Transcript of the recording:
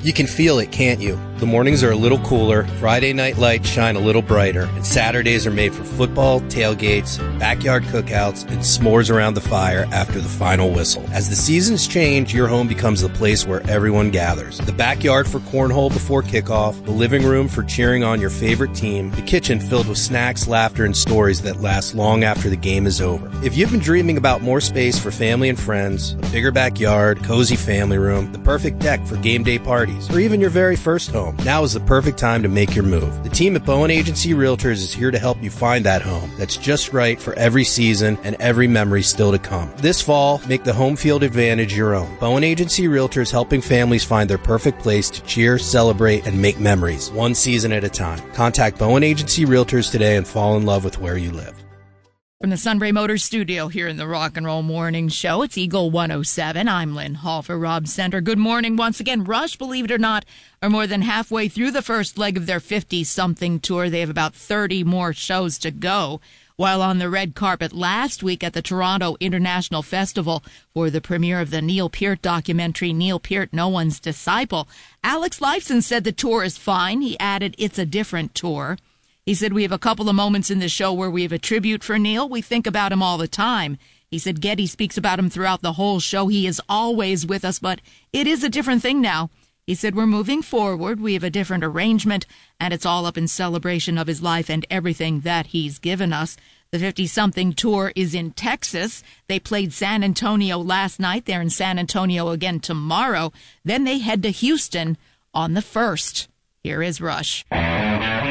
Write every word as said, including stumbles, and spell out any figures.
You can feel it, can't you? The mornings are a little cooler, Friday night lights shine a little brighter, and Saturdays are made for football, tailgates, backyard cookouts, and s'mores around the fire after the final whistle. As the seasons change, your home becomes the place where everyone gathers. The backyard for cornhole before kickoff, the living room for cheering on your favorite team, the kitchen filled with snacks, laughter, and stories that last long after the game is over. If you've been dreaming about more space for family and friends, a bigger backyard, cozy family room, the perfect deck for game day parties, or even your very first home, now is the perfect time to make your move. The team at Bowen Agency Realtors is here to help you find that home that's just right for every season and every memory still to come. This fall, make the home field advantage your own. Bowen Agency Realtors helping families find their perfect place to cheer, celebrate, and make memories, one season at a time. Contact Bowen Agency Realtors today and fall in love with where you live. From the Sunbury Motors studio here in the Rock and Roll Morning Show, it's Eagle one oh seven. I'm Lynn Hall for Rob Center. Good morning once again. Rush, believe it or not, are more than halfway through the first leg of their fifty-something tour. They have about thirty more shows to go. While on the red carpet last week at the Toronto International Festival for the premiere of the Neil Peart documentary, Neil Peart, No One's Disciple, Alex Lifeson said the tour is fine. He added, it's a different tour. He said, we have a couple of moments in the show where we have a tribute for Neil. We think about him all the time. He said, Getty speaks about him throughout the whole show. He is always with us, but it is a different thing now. He said, we're moving forward. We have a different arrangement, and it's all up in celebration of his life and everything that he's given us. The fifty-something tour is in Texas. They played San Antonio last night. They're in San Antonio again tomorrow. Then they head to Houston on the first. Here is Rush.